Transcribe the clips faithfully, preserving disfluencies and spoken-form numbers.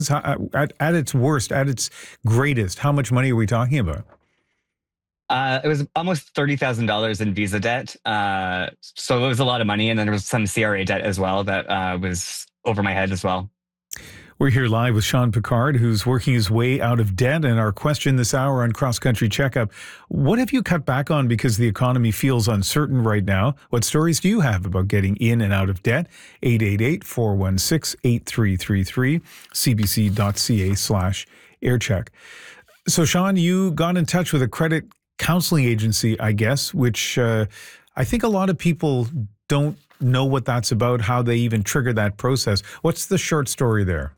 How- At, at its worst, at its greatest, how much money are we talking about? Uh, it was almost thirty thousand dollars in Visa debt. Uh, so it was a lot of money. And then there was some C R A debt as well that uh, was over my head as well. We're here live with Sean Pickard, who's working his way out of debt. And our question this hour on Cross Country Checkup, what have you cut back on because the economy feels uncertain right now? What stories do you have about getting in and out of debt? eight eight eight, four one six, eight three three three, cbc.ca slash aircheck. So, Sean, you got in touch with a credit counseling agency, I guess, which uh, I think a lot of people don't know what that's about, how they even trigger that process. What's the short story there?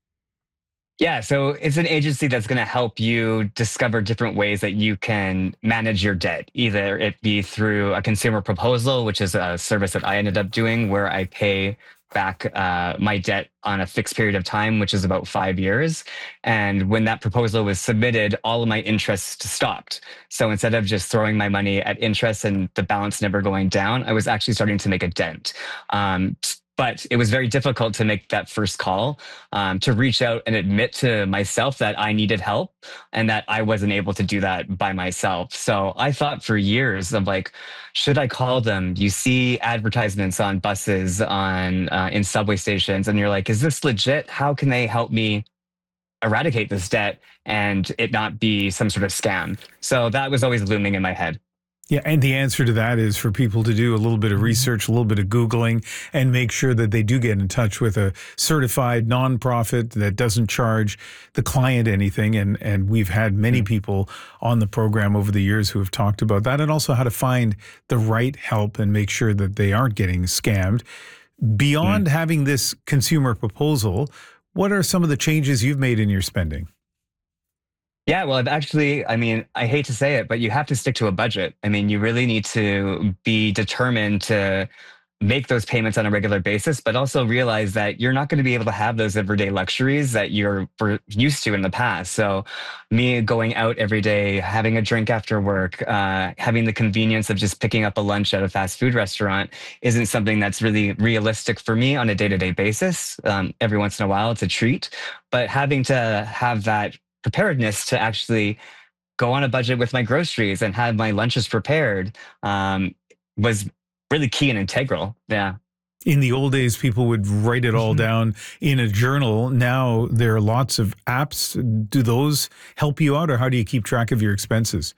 Yeah, so it's an agency that's going to help you discover different ways that you can manage your debt. Either it be through a consumer proposal, which is a service that I ended up doing where I pay back uh, my debt on a fixed period of time, which is about five years. And when that proposal was submitted, all of my interest stopped. So instead of just throwing my money at interest and the balance never going down, I was actually starting to make a dent. Um, But it was very difficult to make that first call, um, to reach out and admit to myself that I needed help and that I wasn't able to do that by myself. So I thought for years of like, should I call them? You see advertisements on buses, on uh, in subway stations, and you're like, is this legit? How can they help me eradicate this debt and it not be some sort of scam? So that was always looming in my head. Yeah, and the answer to that is for people to do a little bit of research, a little bit of Googling, and make sure that they do get in touch with a certified nonprofit that doesn't charge the client anything. And, and we've had many people on the program over the years who have talked about that, and also how to find the right help and make sure that they aren't getting scammed. Beyond mm. having this consumer proposal, what are some of the changes you've made in your spending? Yeah, well, I've actually, I mean, I hate to say it, but you have to stick to a budget. I mean, you really need to be determined to make those payments on a regular basis, but also realize that you're not going to be able to have those everyday luxuries that you're used to in the past. So me going out every day, having a drink after work, uh, having the convenience of just picking up a lunch at a fast food restaurant isn't something that's really realistic for me on a day-to-day basis. Um, every once in a while, it's a treat, but having to have that preparedness to actually go on a budget with my groceries and have my lunches prepared um, was really key and integral. Yeah. In the old days, people would write it all mm-hmm. down in a journal. Now there are lots of apps. Do those help you out, or how do you keep track of your expenses?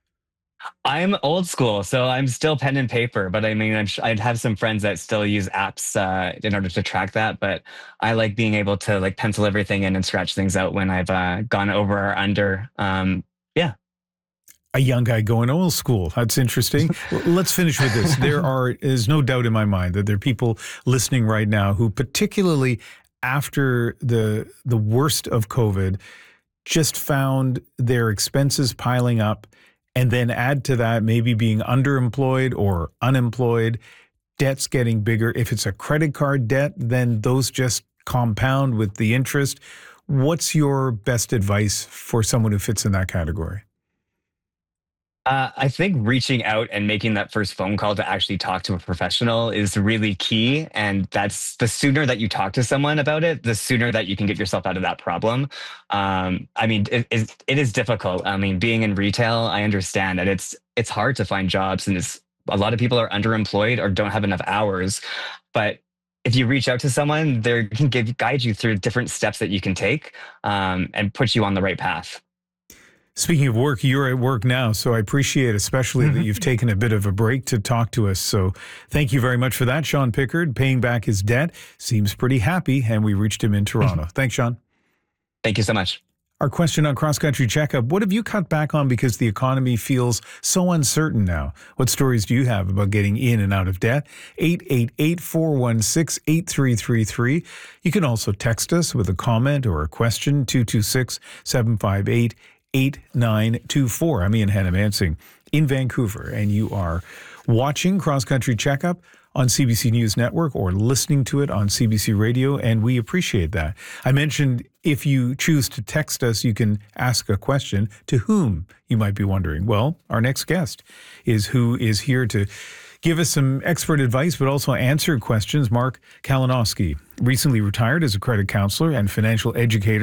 I'm old school, so I'm still pen and paper, but I mean, I'm, I'd have some friends that still use apps uh, in order to track that, but I like being able to like pencil everything in and scratch things out when I've uh, gone over or under. Um, yeah. A young guy going old school. That's interesting. Let's finish with this. There are, is no doubt in my mind that there are people listening right now who, particularly after the the worst of COVID, just found their expenses piling up. And then add to that maybe being underemployed or unemployed, debts getting bigger. If it's a credit card debt, then those just compound with the interest. What's your best advice for someone who fits in that category? Uh, I think reaching out and making that first phone call to actually talk to a professional is really key. And that's the sooner that you talk to someone about it, the sooner that you can get yourself out of that problem. Um, I mean, it, it, it is difficult. I mean, being in retail, I understand that it's it's hard to find jobs, and it's a lot of people are underemployed or don't have enough hours. But if you reach out to someone, they can give guide you through different steps that you can take um, and put you on the right path. Speaking of work, you're at work now, so I appreciate especially that you've taken a bit of a break to talk to us. So thank you very much for that, Sean Pickard, paying back his debt. Seems pretty happy, and we reached him in Toronto. Thanks, Sean. Thank you so much. Our question on Cross Country Checkup, what have you cut back on because the economy feels so uncertain now? What stories do you have about getting in and out of debt? eight eight eight, four one six, eight three three three. You can also text us with a comment or a question, two two six, seven five eight, eight nine two four. I'm Ian Hannah-Mansing in Vancouver, and you are watching Cross Country Checkup on C B C News Network or listening to it on C B C Radio, and we appreciate that. I mentioned if you choose to text us, you can ask a question to whom, you might be wondering. Well, our next guest is who is here to give us some expert advice, but also answer questions. Mark Kalinowski, recently retired as a credit counselor and financial educator.